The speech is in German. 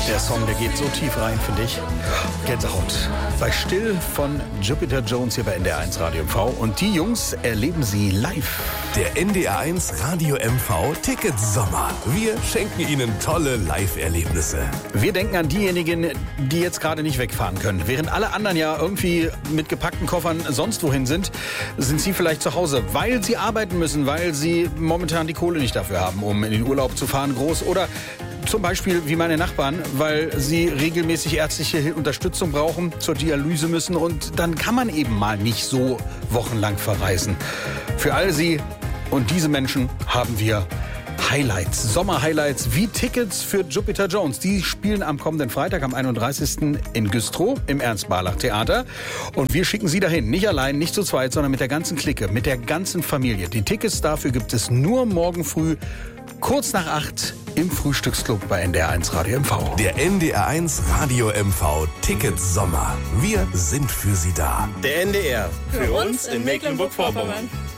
Der Song, der geht so tief rein, finde ich. Gänsehaut. Bei Still von Jupiter Jones hier bei NDR 1 Radio MV. Und die Jungs erleben sie live. Der NDR 1 Radio MV Ticket Sommer. Wir schenken Ihnen tolle Live-Erlebnisse. Wir denken an diejenigen, die jetzt gerade nicht wegfahren können. Während alle anderen ja irgendwie mit gepackten Koffern sonst wohin sind, sind sie vielleicht zu Hause, weil sie arbeiten müssen, weil sie momentan die Kohle nicht dafür haben, um in den Urlaub zu fahren, groß. Oder zum Beispiel wie meine Nachbarn, weil sie regelmäßig ärztliche Unterstützung brauchen, zur Dialyse müssen und dann kann man eben mal nicht so wochenlang verreisen. Für all sie und diese Menschen haben wir Highlights, Sommer-Highlights wie Tickets für Jupiter Jones. Die spielen am kommenden Freitag, am 31. in Güstrow im Ernst-Barlach-Theater. Und wir schicken Sie dahin, nicht allein, nicht zu zweit, sondern mit der ganzen Clique, mit der ganzen Familie. Die Tickets dafür gibt es nur morgen früh, kurz nach 8 im Frühstücksclub bei NDR 1 Radio MV. Der NDR 1 Radio MV Ticket Sommer. Wir sind für Sie da. Der NDR. Für uns in Mecklenburg-Vorpommern.